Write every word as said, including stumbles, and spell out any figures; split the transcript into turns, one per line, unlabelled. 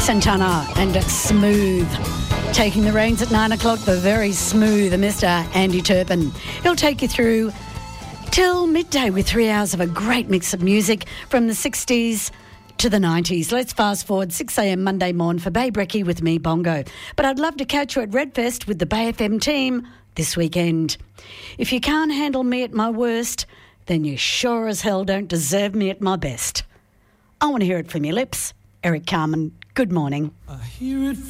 Santana and Smooth. Taking the reins at nine o'clock, the very smooth Mister Andy Turpin. He'll take you through till midday with three hours of a great mix of music from the sixties to the nineties. Let's fast forward six a.m. Monday morn for Bay Brekkie with me, Bongo. But I'd love to catch you at Redfest with the Bay F M team this weekend. If you can't handle me at my worst, then you sure as hell don't deserve me at my best. I want to hear it from your lips. Eric Carmen, good morning.
I hear it